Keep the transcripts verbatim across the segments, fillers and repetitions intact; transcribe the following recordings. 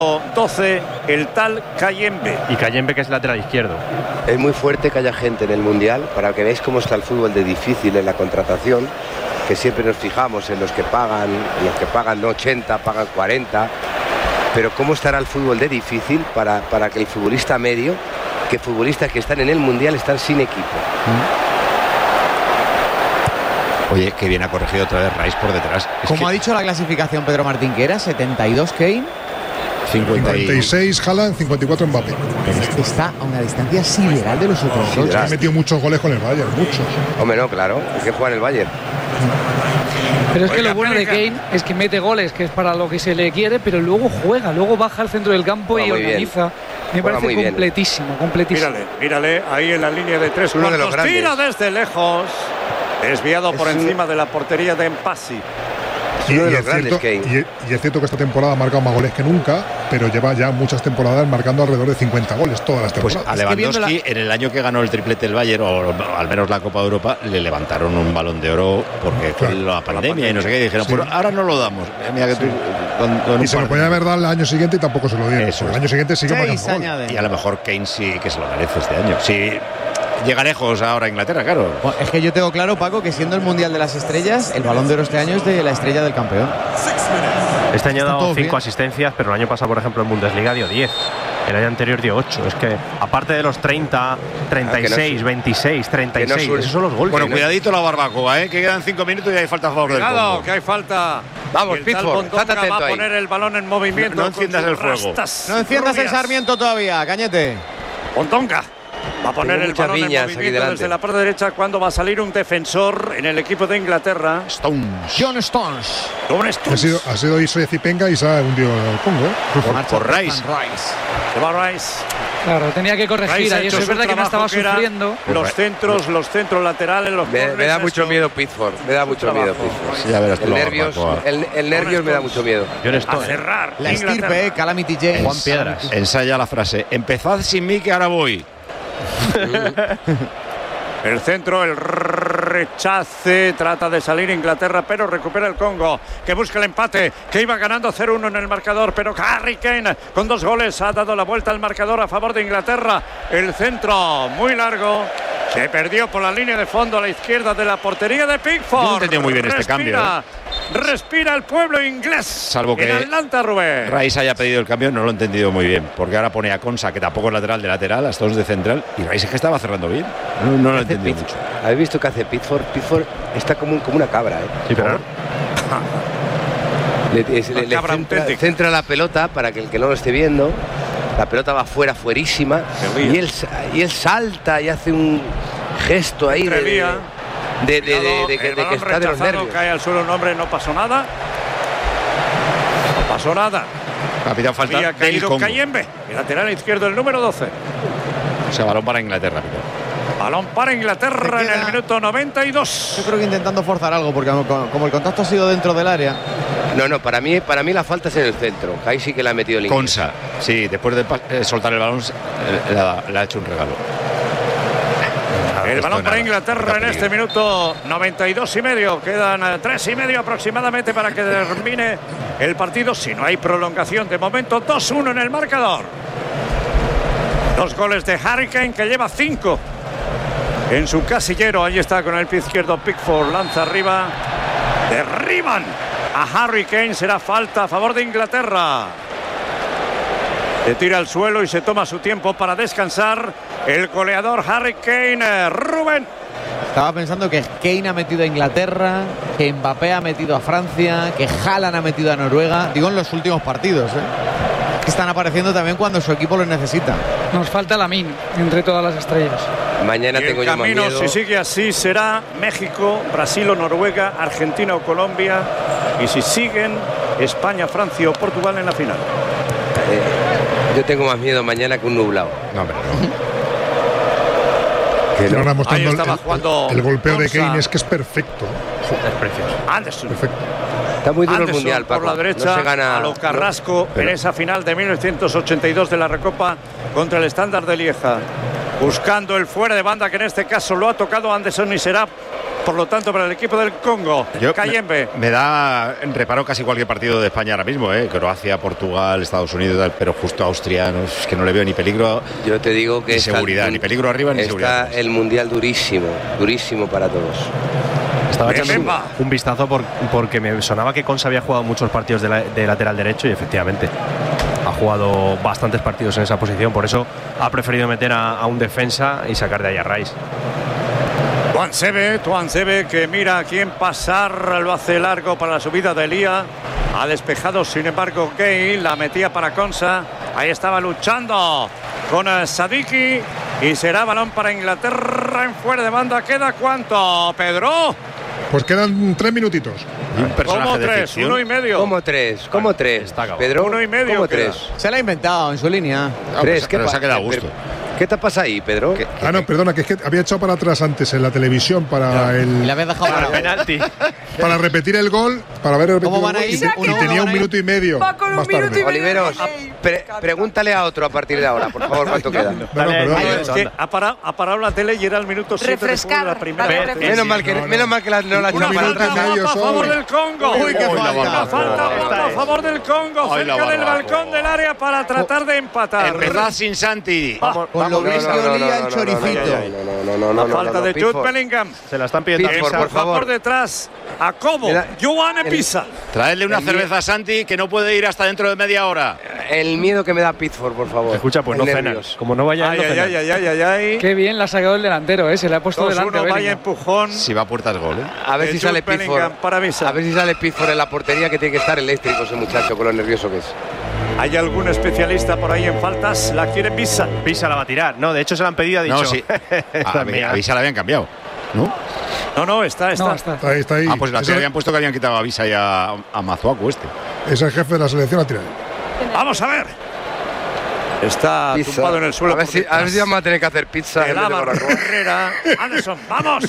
doce, el tal Kayembe. Y Kayembe, que es lateral izquierdo. Es muy fuerte que haya gente en el Mundial, para que veáis cómo está el fútbol de difícil en la contratación, que siempre nos fijamos en los que pagan, en los que pagan no ochenta, pagan cuarenta, pero cómo estará el fútbol de difícil para, para que el futbolista medio, que futbolistas que están en el Mundial están sin equipo. Oye, que bien ha corregido otra vez Rice por detrás. Es Como que... ha dicho la clasificación Pedro Martín, que era setenta y dos Kane, cincuenta y seis Haaland, cincuenta y cuatro Mbappé. pero es que está a una distancia sideral de los otros dos. Ha metido muchos goles con el Bayern, muchos. Hombre, no, claro, es que juega en el Bayern. Pero es que Oiga, lo bueno de América. Kane es que mete goles, que es para lo que se le quiere, pero luego juega, luego baja al centro del campo Juega y muy organiza. Me Juega parece muy bien. completísimo, completísimo. Mírale, mírale, ahí en la línea de tres Uno de los cuartos, grandes. tira desde lejos, desviado Es por un- encima de la portería de Empasi. Y, Uno de y los es grandes, cierto, Kane. y, y es cierto que esta temporada ha marcado más goles que nunca, pero lleva ya muchas temporadas marcando alrededor de cincuenta goles, todas las Pues temporadas. a Es que viendo Lewandowski, en el año que ganó el triplete el Bayern, o al menos la Copa de Europa, le levantaron un balón de oro porque fue Claro. la pandemia y no sé qué, y dijeron, Sí. pero ahora no lo damos. Mira que tú, con- con un Y se lo par- podía haber dado el año siguiente y tampoco se lo dieron. Eso Porque es. el año siguiente sigue Seis marcando goles. añade. Y a lo mejor Kane sí que se lo merece este año. Sí, llega lejos ahora a Inglaterra, claro. Bueno, es que yo tengo claro, Paco, que siendo el Mundial de las Estrellas, el Balón de Oro este año es de la estrella del campeón. Este año ha Está dado todo cinco bien. asistencias, pero el año pasado, por ejemplo, en Bundesliga dio diez. El año anterior dio ocho. Es que, aparte de los treinta, treinta y seis, veintiséis, treinta y seis, suele- esos son los goles. Bueno, cuidadito la barbacoa, ¿eh? Que quedan cinco minutos y hay falta a favor del Cuidado, Congo. que hay falta. Vamos, Y el tal Pickford, Bondonga estate atento va a ahí. poner el balón en movimiento. No- no con enciendas sus el fuego. rastas No enciendas el rubias. Sarmiento todavía, Cañete. Bondonga va a poner Tengo el muchas balón en viñas aquí movimiento delante. desde la parte derecha cuando va a salir un defensor en el equipo de Inglaterra. Stones. John Stones. Con Ha Stones. sido, ha sido Iso Zipenga y se ha hundido el Congo. ¿eh? Por, Marcha por Rice. Stefan Rice. Se va Rice. Claro, tenía que corregir Rice ha ahí, hecho eso es su verdad que no estaba trabajo, que era sufriendo. Los centros, los centros laterales, los Me, me corners, da mucho eso. miedo Pickford, me da mucho miedo trabajo. Pickford. Sí, ya verás tú El la nervios, barbacoa. el, el nervios me da mucho miedo. John A Stones. cerrar. La Inglaterra. estirpe, eh, Calamity James. Juan Piedras. Ensaya la frase. Empezad sin mí que ahora voy. El centro, el rechace, trata de salir Inglaterra, pero recupera el Congo, que busca el empate, que iba ganando cero uno en el marcador, pero Harry Kane con dos goles ha dado la vuelta al marcador a favor de Inglaterra. El centro muy largo, se perdió por la línea de fondo a la izquierda de la portería de Pickford. Yo no entendí muy bien este Respira, cambio, Respira el pueblo inglés. Salvo que en Atlanta, Rubén. Rice haya pedido el cambio, no lo he entendido muy bien. Porque ahora pone a Consa, que tampoco es lateral de lateral, a Stones de central. Y Rice es que estaba cerrando bien. No, no lo he Hace entendido Pickford. mucho. ¿Habéis visto qué hace Pickford? Pickford está como, un- como una cabra, ¿eh? Sí, pero Le, es- le- le cabra centra, auténtica. centra la pelota para que el que no lo esté viendo, la pelota va fuera, fuerísima, Se ríe. y él, sa- y él salta y hace un gesto ahí de, de, Atrevía. de, de- de- Cuidado, de que, el de que balón está de los rechazado, nervios. cae al suelo un hombre, no pasó nada. No pasó nada. Ha pedido falta Había del caído Congo. Kayembe, el lateral izquierdo, el número doce. O sea, balón para Inglaterra. Balón para Inglaterra Se en queda- el minuto noventa y dos. Yo creo que intentando forzar algo, porque como como el contacto ha sido dentro del área. No, no, para mí, para mí la falta es en el centro. Ahí sí que la ha metido el inglés. Consa. Sí, después de pa- eh, soltar el balón, eh, le ha, le ha hecho un regalo. El Esto balón para nada, Inglaterra poca en este peligro. minuto noventa y dos y medio. Quedan eh, tres y medio aproximadamente para que termine el partido. Si no hay prolongación, de momento dos uno en el marcador. Dos goles de Harry Kane, que lleva cinco en su casillero. Ahí está con el pie izquierdo Pickford, lanza arriba. Derriban a Harry Kane, será falta a favor de Inglaterra. Se tira al suelo y se toma su tiempo para descansar el goleador Harry Kane. Rubén. Estaba pensando que Kane ha metido a Inglaterra, que Mbappé ha metido a Francia, que Haaland ha metido a Noruega. Digo, en los últimos partidos, ¿eh? Que están apareciendo también cuando su equipo los necesita. Nos falta Lamine entre todas las estrellas. Mañana Y tengo el yo más camino, miedo. si sigue así, será México, Brasil o Noruega, Argentina o Colombia. Y si siguen, España, Francia o Portugal en la final. Eh, yo tengo más miedo mañana que un nublado. No, hombre, no. Que Pero no. ahora mostrando Ahí el, estaba el- jugando el golpeo de Consa. Kane es que es perfecto. es precioso. Anderson. Perfecto. Está muy duro el Anderson mundial, Paco. por la derecha, no se gana. a lo Carrasco en esa final de mil novecientos ochenta y dos de la Recopa contra el Estándar de Lieja. Buscando el fuera de banda, que en este caso lo ha tocado Anderson y será por lo tanto, para el equipo del Congo. Yo Kayembe. Me, me da reparo casi cualquier partido de España ahora mismo, ¿eh? Croacia, Portugal, Estados Unidos, pero justo Austria, no, es que no le veo ni peligro. Yo te digo que ni está, seguridad, ni peligro arriba ni está seguridad. Está el mundial durísimo, durísimo para todos. Estaba echando un, un vistazo por, porque me sonaba que Consa había jugado muchos partidos de, la, de lateral derecho y efectivamente ha jugado bastantes partidos en esa posición, por eso ha preferido meter a, a un defensa y sacar de ahí a Rice. Tuansebe, Tuansebe que mira a quién pasar, lo hace largo para la subida de Elía. Ha despejado, sin embargo, Gay, la metía para Consa. Ahí estaba luchando con Sadiki y será balón para Inglaterra en fuera de banda. ¿Queda cuánto, Pedro? Pues quedan tres minutitos. ¿Cómo tres? Uno y medio. ¿Cómo tres? ¿Cómo tres? Pedro, uno y medio. ¿Cómo tres? Se la ha inventado en su línea. Tres, pero se ha quedado a gusto. ¿Qué te pasa ahí, Pedro? ¿Qué, ah, no, perdona, que es que había echado para atrás antes en la televisión para el. Y la habías dejado para penalti. Para repetir el gol, para ver el ¿Cómo van a ir? y, y tenía un minuto y medio. Va con un más minuto tarde. y medio. Oliveros, pre pregúntale a otro a partir de ahora, por favor, cuánto queda. No, no, perdón. Es que ha parado, ha parado la tele y era el minuto siete de la primera. Vale, refrescar. Menos mal que, No, no. menos mal que la, no la ha Un echado para minuto y atrás. medio a favor solo. del Congo. Uy, qué Una falta. falta a favor del Congo, Ay, la cerca del barra. balcón del área para tratar de empatar. Empezad sin Santi. Vamos, Con lo vamos, bien que olía el choricito. No, no, no, no, La no, falta no, de Pickford. Jude Bellingham. se la están pidiendo a Pickford, Pisa. por favor. Por detrás a Cobo. Mira, Joan el- Pisa. Traedle una El cerveza a Santi que no puede ir hasta dentro de media hora. El miedo que me da Pickford, por favor. Escucha, pues El no cenan. nervios. Como no vayan, Ay, no ay, cenan. ay, ay, ay, ay, ay. Qué bien la ha sacado el delantero, ¿eh? Se le ha puesto dos delante. uno, vaya Bellingham. empujón. Si va a puertas gol, ¿eh? A ver de si Jude sale Bellingham Pickford. para Visa. A ver si sale Pickford en la portería, que tiene que estar eléctrico ese muchacho con lo nervioso que es. ¿Hay algún especialista por ahí en faltas? La quiere Pisa. Pisa la va a tirar. No, de hecho se la han pedido, ha dicho. No, sí. Esta A, es mía. a Visa la habían cambiado, ¿no? No, no, está, está. No, está. Está ahí, está ahí. Ah, pues la Ese- que habían puesto que habían quitado a Visa y a, a Mazuaku este. Es el jefe de la selección a tirar. Vamos a ver. Está Pizza. tumbado en el suelo. A ver, por si, a ver detrás. si vamos a tener que hacer pizza. en El vez de Ama barbacoa. Herrera. Anderson, vamos.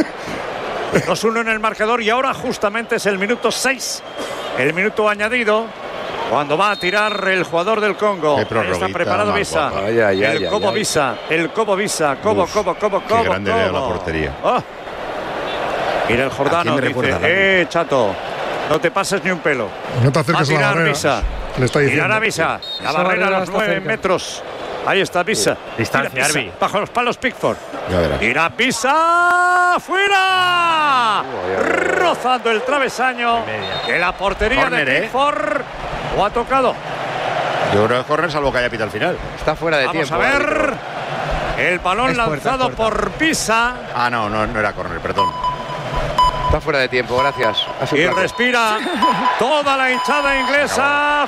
dos uno en el marcador y ahora justamente es el minuto seis. El minuto añadido. Cuando va a tirar el jugador del Congo. Qué Ahí prorroguita está preparado más Visa. guapa. Ay, ay, ay, el ay, Cobo ay. Visa. El Cobo Visa. Cobo, Uf, Cobo, Cobo, qué Cobo. grande veo la Cobo. portería. Oh. Mira el ¿A Jordano. quién me Dice, recuerda, Dani? eh, chato. No te pases ni un pelo. No te Va a acerques a la tirar barrera. Visa. Le está diciendo. Tirar a Visa. La Esa barrera a barrera los está nueve cerca. metros. Ahí está Visa. Distancia, Tira Pisa. Arbi. Bajo los palos Pickford. Ya verás. Tira Pisa. ¡Fuera! Rozando el travesaño. media. Que la portería Córner, de ¿eh? Pickford lo ha tocado. Yo creo que es correr salvo que haya pita al final. Está fuera de Vamos tiempo. a ver. árbitro. El balón Es fuerte, lanzado es fuerte. por Pisa. Ah, no, no, no era correr, perdón. Está fuera de tiempo, gracias. Ha sido Y un placer. respira toda la hinchada inglesa.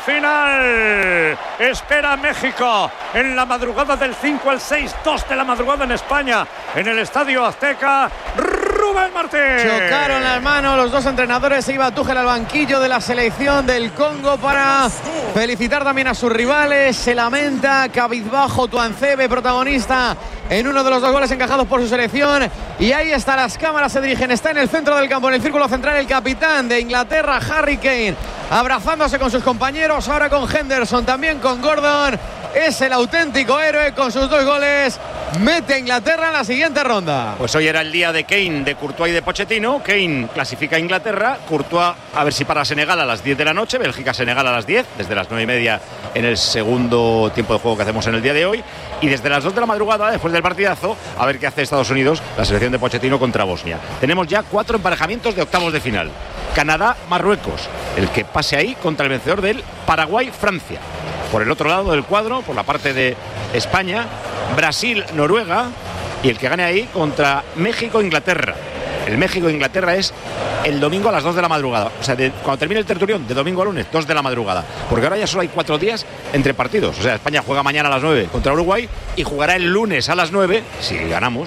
Final. Espera México en la madrugada del cinco al seis, dos de la madrugada en España, en el Estadio Azteca. Rubén Martín. Chocaron las manos los dos entrenadores. Se iba Tuchel al banquillo de la selección del Congo para felicitar también a sus rivales. Se lamenta cabizbajo Tuansebe, protagonista en uno de los dos goles encajados por su selección. Y ahí está, las cámaras se dirigen. Está en el centro del campo, en el círculo central, el capitán de Inglaterra, Harry Kane, abrazándose con sus compañeros, ahora con Henderson, también con Gordon. Es el auténtico héroe con sus dos goles. Mete a Inglaterra en la siguiente ronda. Pues hoy era el día de Kane, de Courtois y de Pochettino. Kane clasifica a Inglaterra, Courtois a ver si para Senegal a las diez de la noche, Bélgica-Senegal a las diez, desde las nueve y media en el segundo tiempo de juego que hacemos en el día de hoy. Y desde las dos de la madrugada, después del partidazo, a ver qué hace Estados Unidos, la selección de Pochettino contra Bosnia. Tenemos ya cuatro emparejamientos de octavos de final. Canadá-Marruecos, el que pase ahí contra el vencedor del Paraguay-Francia. Por el otro lado del cuadro, por la parte de España, Brasil-Noruega y el que gane ahí contra México-Inglaterra. El México-Inglaterra es el domingo a las dos de la madrugada. O sea, de, cuando termine el tertulión, de domingo a lunes, dos de la madrugada. Porque ahora ya solo hay cuatro días entre partidos. O sea, España juega mañana a las nueve contra Uruguay y jugará el lunes a las nueve, si ganamos,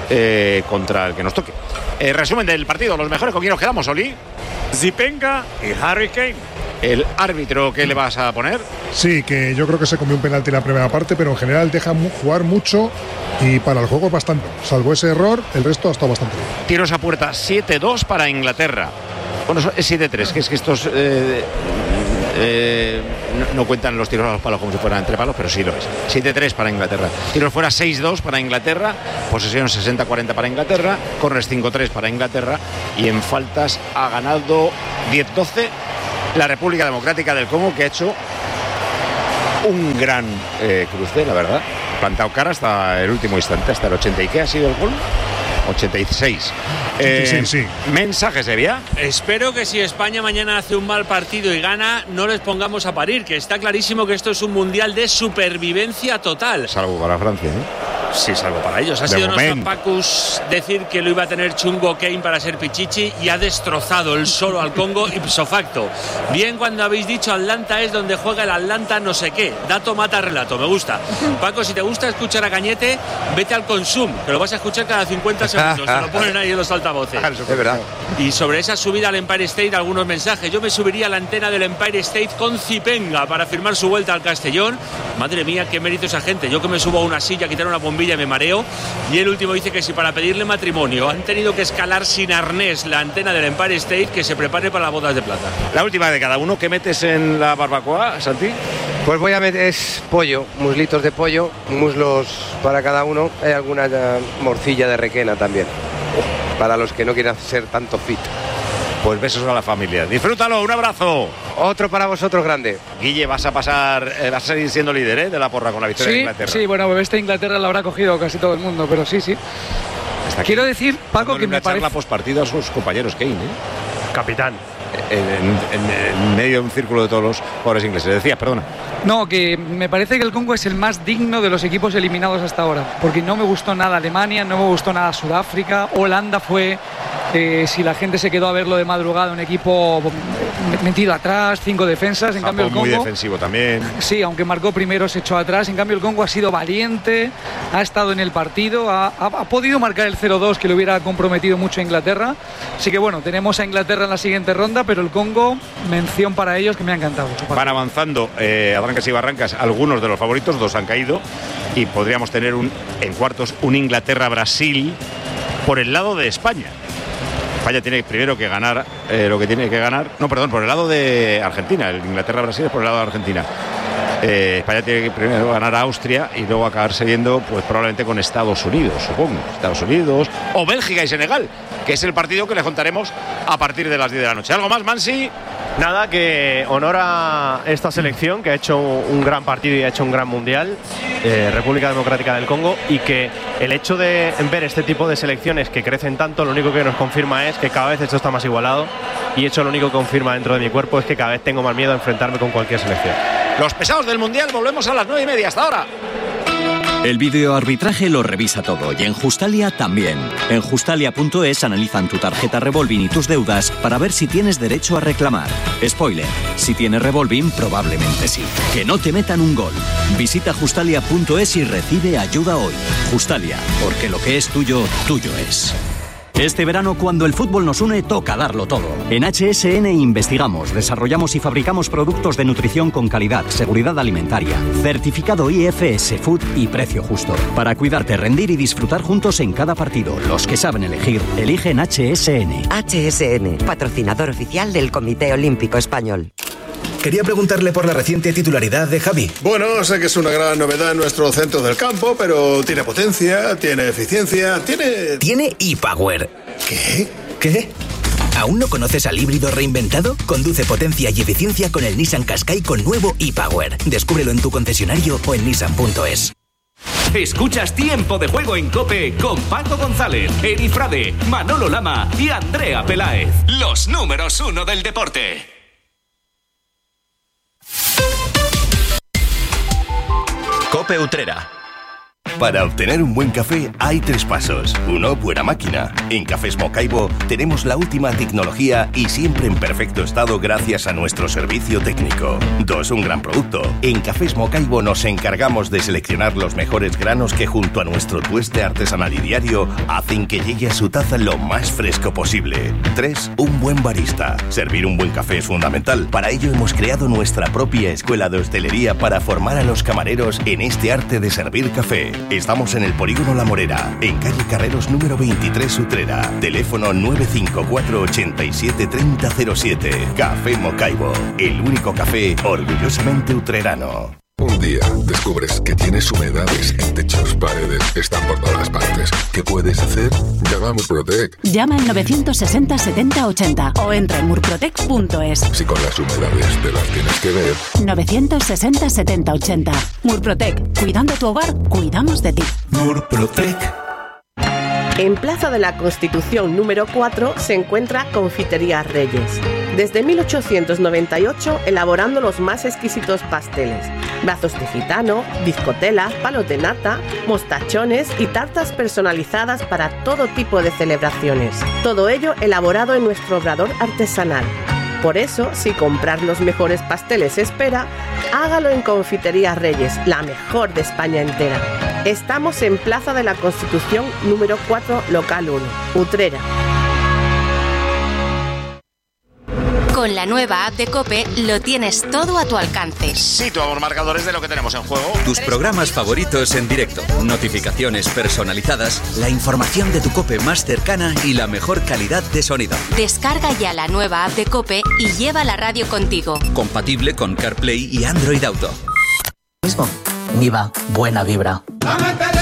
eh, contra el que nos toque. Eh, resumen del partido, los mejores, ¿con quién nos quedamos, Oli? Zipenga y Harry Kane. El árbitro, ¿qué le vas a poner? Sí, que yo creo que se comió un penalti en la primera parte, pero en general deja mu- jugar mucho y para el juego es bastante. Salvo ese error, el resto ha estado bastante bien. Tiros a puerta siete dos para Inglaterra. Bueno, es siete tres, que es que estos eh, Eh, no, no cuentan los tiros a los palos como si fueran entre palos, pero sí lo es. siete tres para Inglaterra. Tiros fuera seis dos para Inglaterra. Posesión sesenta cuarenta para Inglaterra. Corners cinco tres para Inglaterra. Y en faltas ha ganado diez doce la República Democrática del Congo, que ha hecho un gran eh, cruce, la verdad. Plantado cara hasta el último instante, hasta el ochenta. ¿Y qué ha sido el gol? ochenta y seis. Eh, sí, sí. ¿Mensajes, Evia? Espero que si España mañana hace un mal partido y gana, no les pongamos a parir, que está clarísimo que esto es un mundial de supervivencia total. Salvo para Francia, ¿eh? Sí, salvo para ellos. Ha de sido momento. nuestro Pacus decir que lo iba a tener chungo Kane para ser Pichichi y ha destrozado el solo al Congo ipso facto. Bien cuando habéis dicho Atlanta es donde juega el Atlanta no sé qué. Dato mata relato, me gusta. Paco, si te gusta escuchar a Cañete, vete al Consum, que lo vas a escuchar cada cincuenta segundos. Te lo ponen ahí en los altavoces. Es verdad. Y sobre esa subida al Empire State, algunos mensajes. Yo me subiría a la antena del Empire State con Zipenga para firmar su vuelta al Castellón. Madre mía, qué mérito esa gente. Yo que me subo a una silla, quitar una bombilla y me mareo. Y el último dice que si para pedirle matrimonio han tenido que escalar sin arnés la antena del Empire State, que se prepare para las bodas de plata. La última de cada uno. ¿Qué metes en la barbacoa, Santi? Pues voy a meter es pollo, muslitos de pollo, muslos para cada uno. Hay alguna ya, morcilla de requena también, para los que no quieran ser tanto fit. Pues besos a la familia. Disfrútalo, un abrazo. Otro para vosotros grande. Guille, vas a pasar, eh, vas a seguir siendo líder, ¿eh? De la porra con la victoria Sí, de Inglaterra. sí, bueno, esta Inglaterra la habrá cogido casi todo el mundo, pero sí, sí. Hasta aquí. Quiero decir, Paco, que me una charla parece... postpartido a sus compañeros Kane, ¿eh? Capitán. En, en- en medio de un círculo de todos los jugadores ingleses. Decías, perdona. No, que me parece que el Congo es el más digno de los equipos eliminados hasta ahora, porque no me gustó nada Alemania, no me gustó nada Sudáfrica, Holanda fue, eh, si la gente se quedó a verlo de madrugada, un equipo metido atrás, cinco defensas, en Japón cambio el Congo... muy defensivo también. Sí, aunque marcó primero, se echó atrás. En cambio, el Congo ha sido valiente, ha estado en el partido, ha, ha- ha podido marcar el cero dos, que le hubiera comprometido mucho a Inglaterra. Así que bueno, tenemos a Inglaterra en la siguiente ronda, pero el Congo, mención para ellos, que me ha encantado. Van avanzando eh, a brancas y barrancas algunos de los favoritos, dos han caído y podríamos tener un, en cuartos un Inglaterra-Brasil por el lado de España. España tiene primero que ganar eh, lo que tiene que ganar. No, perdón, por el lado de Argentina. El Inglaterra-Brasil es por el lado de Argentina. Eh, España tiene que primero ganar a Austria y luego acabarse viendo, pues probablemente con Estados Unidos, supongo. Estados Unidos o Bélgica y Senegal, que es el partido que les contaremos a partir de las diez de la noche. ¿Algo más, Mansi? Nada, que honor a esta selección que ha hecho un gran partido y ha hecho un gran mundial, eh, República Democrática del Congo, y que el hecho de ver este tipo de selecciones que crecen tanto, lo único que nos confirma es que cada vez esto está más igualado, y eso lo único que confirma dentro de mi cuerpo es que cada vez tengo más miedo a enfrentarme con cualquier selección. Los pesados del mundial, volvemos a las nueve y media. Hasta ahora. El videoarbitraje lo revisa todo y en Justalia también. En Justalia punto es analizan tu tarjeta Revolving y tus deudas para ver si tienes derecho a reclamar. Spoiler, si tienes Revolving probablemente sí. Que no te metan un gol. Visita Justalia punto es y recibe ayuda hoy. Justalia, porque lo que es tuyo, tuyo es. Este verano, cuando el fútbol nos une, toca darlo todo. En H S N investigamos, desarrollamos y fabricamos productos de nutrición con calidad, seguridad alimentaria, certificado I F S Food y precio justo. Para cuidarte, rendir y disfrutar juntos en cada partido. Los que saben elegir, eligen H S N. H S N, patrocinador oficial del Comité Olímpico Español. Quería preguntarle por la reciente titularidad de Javi. Bueno, sé que es una gran novedad en nuestro centro del campo, pero tiene potencia, tiene eficiencia, tiene... Tiene e-Power. ¿Qué? ¿Qué? ¿Aún no conoces al híbrido reinventado? Conduce potencia y eficiencia con el Nissan Qashqai con nuevo e-Power. Descúbrelo en tu concesionario o en nissan punto es. Escuchas Tiempo de Juego en COPE con Paco González, Eri Frade, Manolo Lama y Andrea Peláez. Los números uno del deporte. COPE Utrera. Para obtener un buen café hay tres pasos. Uno, buena máquina. En Cafés Mocaibo tenemos la última tecnología y siempre en perfecto estado gracias a nuestro servicio técnico. Dos, un gran producto. En Cafés Mocaibo nos encargamos de seleccionar los mejores granos que junto a nuestro tueste artesanal y diario hacen que llegue a su taza lo más fresco posible. Tres, un buen barista. Servir un buen café es fundamental. Para ello hemos creado nuestra propia escuela de hostelería para formar a los camareros en este arte de servir café. Estamos en el Polígono La Morera, en calle Carreros número veintitrés, Utrera. Teléfono nueve cinco cuatro, ochenta y siete, treinta cero siete. Café Mocaibo, el único café orgullosamente utrerano. Un día descubres que tienes humedades en techos, paredes, están por todas partes. ¿Qué puedes hacer? Llama a Murprotec. Llama al novecientos sesenta, setenta, ochenta o entra en murprotec punto es. Si con las humedades te las tienes que ver. novecientos sesenta, setenta, ochenta. Murprotec. Cuidando tu hogar, cuidamos de ti. Murprotec. En Plaza de la Constitución número cuatro se encuentra Confitería Reyes. Desde mil ochocientos noventa y ocho elaborando los más exquisitos pasteles, brazos de gitano, bizcotelas, palos de nata, mostachones y tartas personalizadas para todo tipo de celebraciones. Todo ello elaborado en nuestro obrador artesanal. Por eso, si comprar los mejores pasteles espera, hágalo en Confitería Reyes, la mejor de España entera. Estamos en Plaza de la Constitución número cuatro, local uno, Utrera. Con la nueva app de COPE lo tienes todo a tu alcance. Situamos marcadores de lo que tenemos en juego. Tus programas favoritos en directo, notificaciones personalizadas, la información de tu COPE más cercana y la mejor calidad de sonido. Descarga ya la nueva app de COPE y lleva la radio contigo. Compatible con CarPlay y Android Auto. Mismo. Niva, buena vibra.